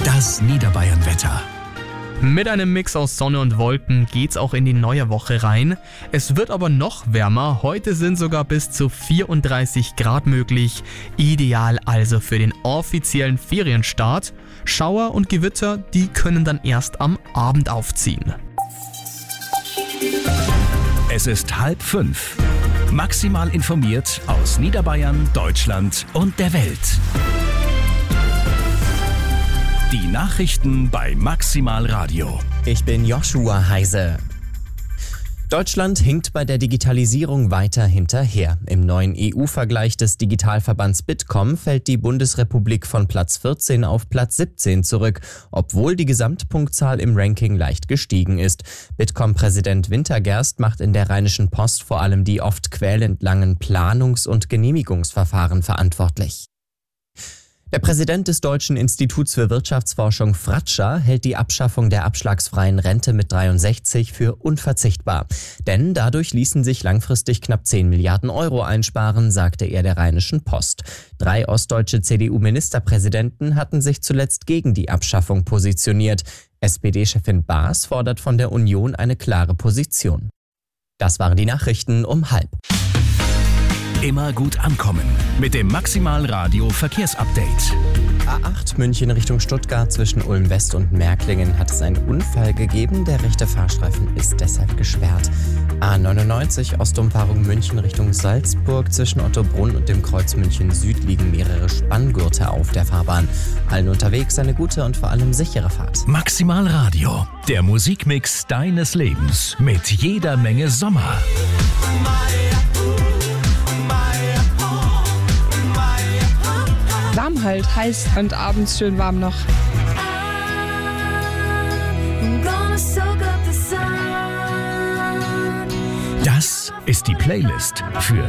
Das Niederbayern-Wetter. Mit einem Mix aus Sonne und Wolken geht's auch in die neue Woche rein. Es wird aber noch wärmer. Heute sind sogar bis zu 34 Grad möglich. Ideal also für den offiziellen Ferienstart. Schauer und Gewitter, die können dann erst am Abend aufziehen. Es ist 4:30. Maximal informiert aus Niederbayern, Deutschland und der Welt. Die Nachrichten bei Maximal Radio. Ich bin Joshua Heise. Deutschland hinkt bei der Digitalisierung weiter hinterher. Im neuen EU-Vergleich des Digitalverbands Bitkom fällt die Bundesrepublik von Platz 14 auf Platz 17 zurück, obwohl die Gesamtpunktzahl im Ranking leicht gestiegen ist. Bitkom-Präsident Wintergerst macht in der Rheinischen Post vor allem die oft quälend langen Planungs- und Genehmigungsverfahren verantwortlich. Der Präsident des Deutschen Instituts für Wirtschaftsforschung Fratscher hält die Abschaffung der abschlagsfreien Rente mit 63 für unverzichtbar. Denn dadurch ließen sich langfristig knapp 10 Milliarden Euro einsparen, sagte er der Rheinischen Post. 3 ostdeutsche CDU-Ministerpräsidenten hatten sich zuletzt gegen die Abschaffung positioniert. SPD-Chefin Baas fordert von der Union eine klare Position. Das waren die Nachrichten um 12:30. Immer gut ankommen mit dem Maximal Radio Verkehrsupdate. A8 München Richtung Stuttgart zwischen Ulm West und Märklingen hat es einen Unfall gegeben. Der rechte Fahrstreifen ist deshalb gesperrt. A99 Ostumfahrung München Richtung Salzburg zwischen Ottobrunn und dem Kreuz München Süd liegen mehrere Spanngurte auf der Fahrbahn. Allen unterwegs eine gute und vor allem sichere Fahrt. Maximal Radio, der Musikmix deines Lebens mit jeder Menge Sommer. Warm halt, heiß und abends schön warm noch. Das ist die Playlist für